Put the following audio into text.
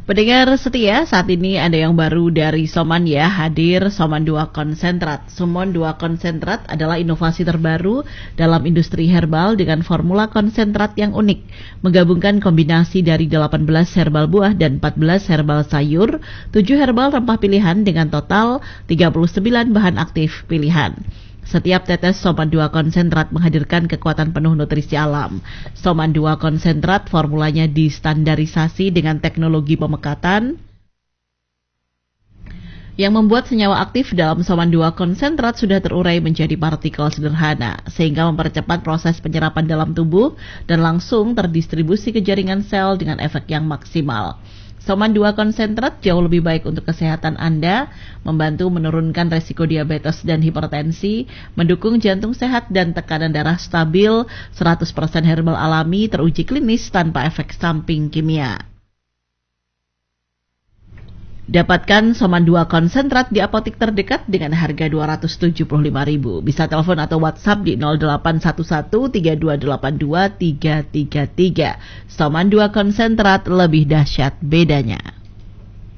Pendengar setia, saat ini ada yang baru dari Soman ya, hadir Soman 2 Konsentrat. Soman 2 Konsentrat adalah inovasi terbaru dalam industri herbal dengan formula konsentrat yang unik, menggabungkan kombinasi dari 18 herbal buah dan 14 herbal sayur, 7 herbal rempah pilihan dengan total 39 bahan aktif pilihan. Setiap tetes Soman 2 Konsentrat menghadirkan kekuatan penuh nutrisi alam. Soman 2 Konsentrat formulanya distandarisasi dengan teknologi pemekatan yang membuat senyawa aktif dalam Soman 2 Konsentrat sudah terurai menjadi partikel sederhana, sehingga mempercepat proses penyerapan dalam tubuh dan langsung terdistribusi ke jaringan sel dengan efek yang maksimal. Soman 2 Konsentrat jauh lebih baik untuk kesehatan Anda, membantu menurunkan resiko diabetes dan hipertensi, mendukung jantung sehat dan tekanan darah stabil, 100% herbal alami, teruji klinis tanpa efek samping kimia. Dapatkan Soman 2 Konsentrat di apotik terdekat dengan harga Rp275.000. Bisa telepon atau WhatsApp di 0811-3282-333. Soman 2 Konsentrat, lebih dahsyat bedanya.